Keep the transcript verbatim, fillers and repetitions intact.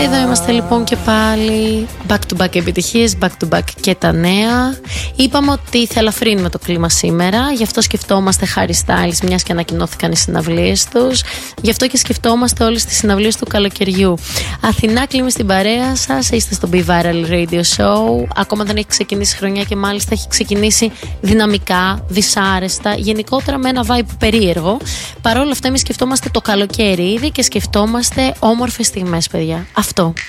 Εδώ είμαστε λοιπόν και πάλι. Back to back επιτυχίες, back to back και τα νέα. Είπαμε ότι θα ελαφρύνουμε το κλίμα σήμερα. Γι' αυτό σκεφτόμαστε Harry Styles, μιας και ανακοινώθηκαν οι συναυλίες τους. Γι' αυτό και σκεφτόμαστε όλες τις συναυλίες του καλοκαιριού. Αθηνά, κλείνει στην παρέα σας. Είστε στο Be Viral Radio Show. Ακόμα δεν έχει ξεκινήσει χρονιά και μάλιστα έχει ξεκινήσει δυναμικά, δυσάρεστα, γενικότερα με ένα vibe περίεργο. Παρ' όλα αυτά, εμείς σκεφτόμαστε το καλοκαίρι ήδη και σκεφτόμαστε όμορφες στιγμές, παιδιά. Αυτό.